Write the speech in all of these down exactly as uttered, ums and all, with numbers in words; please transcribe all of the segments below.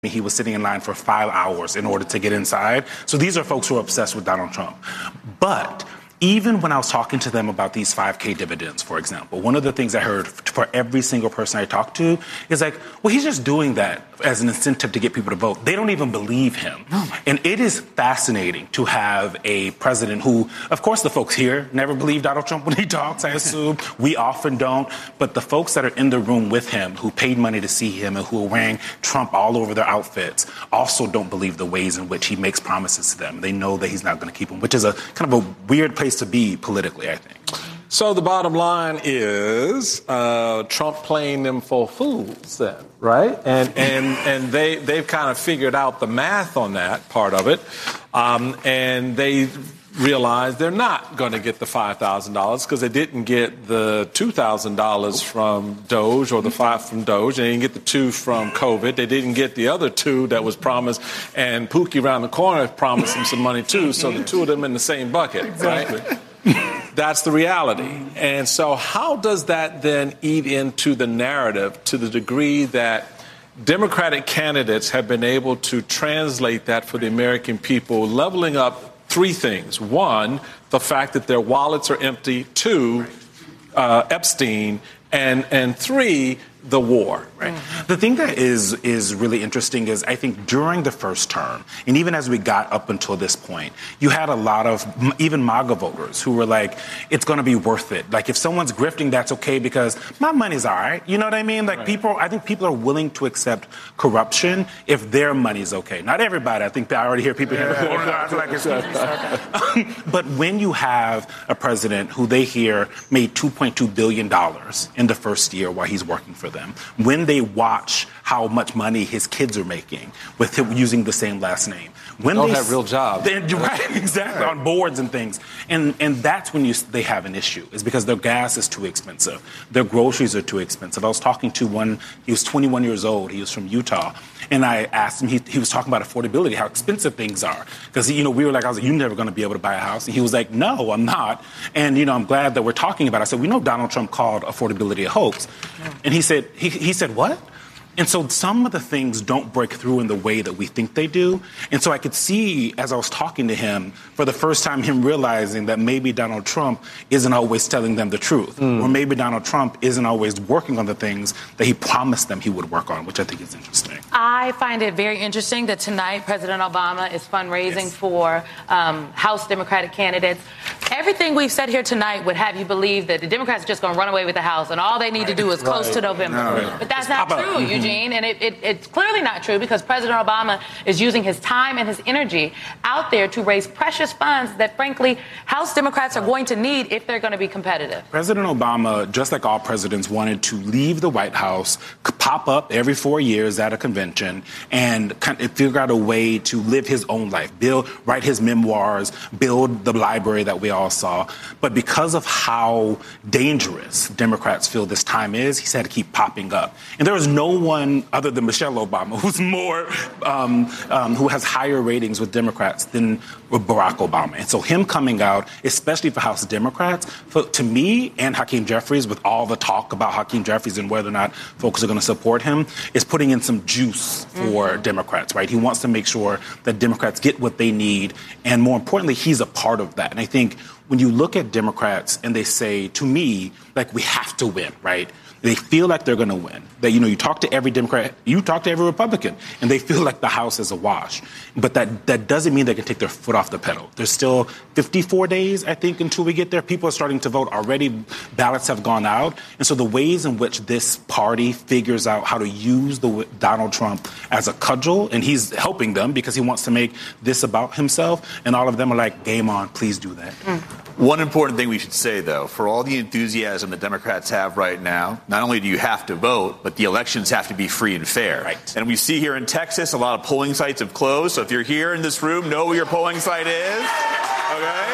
he was sitting in line for five hours in order to get inside. So these are folks who are obsessed with Donald Trump. But even when I was talking to them about these five K dividends, for example, one of the things I heard for every single person I talked to is like, well, he's just doing that as an incentive to get people to vote. They don't even believe him. Oh. And it is fascinating to have a president who, of course, the folks here never believe Donald Trump when he talks, I assume. We often don't. But the folks that are in the room with him, who paid money to see him and who are wearing Trump all over their outfits, also don't believe the ways in which he makes promises to them. They know that he's not going to keep them, which is a kind of a weird place to be politically, I think. So the bottom line is uh, Trump playing them for fools then, right? And and and they, they've kind of figured out the math on that part of it. Um, and they realize they're not going to get the five thousand dollars because they didn't get the two thousand dollars from Doge or the five from Doge. They didn't get the two from COVID. They didn't get the other two that was promised. And Pookie around the corner promised them some money, too. So the two of them in the same bucket, exactly. Right? That's the reality. And so how does that then eat into the narrative to the degree that Democratic candidates have been able to translate that for the American people, leveling up three things? One, the fact that their wallets are empty. Two, uh, Epstein. And and three, the war. Right. Mm. The thing that is is really interesting is I think during the first term, and even as we got up until this point, you had a lot of even MAGA voters who were like, it's going to be worth it. Like if someone's grifting, that's okay because my money's all right. You know what I mean? Like right. people, I think people are willing to accept corruption if their money's okay. Not everybody. I think I already hear people here. like But when you have a president who they hear made two point two billion dollars in the first year while he's working for them, when they watch how much money his kids are making with him using the same last name, when don't they have real jobs, right? Exactly, right. On boards and things, and and that's when you they have an issue. Is because their gas is too expensive, their groceries are too expensive. I was talking to one. He was twenty-one years old. He was from Utah, and I asked him. He he was talking about affordability, how expensive things are. Because you know we were like, I was like, you're never going to be able to buy a house, and he was like, no, I'm not. And you know, I'm glad that we're talking about it. I said, we know Donald Trump called affordability a hoax, yeah. and he said he he said what? And so some of the things don't break through in the way that we think they do. And so I could see, as I was talking to him, for the first time, him realizing that maybe Donald Trump isn't always telling them the truth. Mm. Or maybe Donald Trump isn't always working on the things that he promised them he would work on, which I think is interesting. I find it very interesting that tonight President Obama is fundraising yes. for um, House Democratic candidates. Everything we've said here tonight would have you believe that the Democrats are just going to run away with the House and all they need right. to do is close right. to November. No. But that's not true, mm-hmm. Eugene, and it, it, it's clearly not true because President Obama is using his time and his energy out there to raise precious funds that, frankly, House Democrats are going to need if they're going to be competitive. President Obama, just like all presidents, wanted to leave the White House, pop up every four years at a convention, and figure out a way to live his own life, build, write his memoirs, build the library that we all saw. But because of how dangerous Democrats feel this time is, he's had to keep popping up. And there is no one other than Michelle Obama who's more, um, um, who has higher ratings with Democrats than Barack Obama. And so him coming out, especially for House Democrats, for, to me and Hakeem Jeffries, with all the talk about Hakeem Jeffries and whether or not folks are going to support him, is putting in some juice for mm-hmm. Democrats, right? He wants to make sure that Democrats get what they need. And more importantly, he's a part of that. And I think when you look at Democrats and they say, to me, like, we have to win, right? They feel like they're going to win. That, you know, you talk to every Democrat, you talk to every Republican, and they feel like the House is a wash. But that, that doesn't mean they can take their foot off the pedal. There's still fifty-four days, I think, until we get there. People are starting to vote already. Ballots have gone out. And so the ways in which this party figures out how to use the Donald Trump as a cudgel, and he's helping them because he wants to make this about himself, and all of them are like, game on, please do that. Mm. One important thing we should say, though, for all the enthusiasm the Democrats have right now, not only do you have to vote, but the elections have to be free and fair. Right. And we see here in Texas, a lot of polling sites have closed. So if you're here in this room, know where your polling site is. Okay?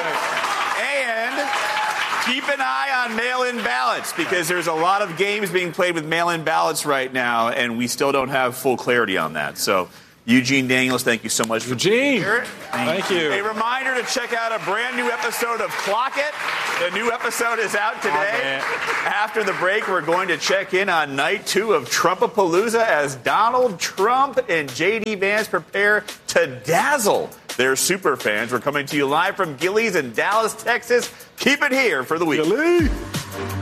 And keep an eye on mail-in ballots, because there's a lot of games being played with mail-in ballots right now, and we still don't have full clarity on that. So Eugene Daniels, thank you so much for Eugene. being here. Thank you. A reminder to check out a brand new episode of Clock It The new episode is out today. After the break, we're going to check in on night two of Trumpapalooza as Donald Trump and J D Vance prepare to dazzle their super fans. We're coming to you live from Gilley's in Dallas, Texas. Keep it here for the week. Gilley.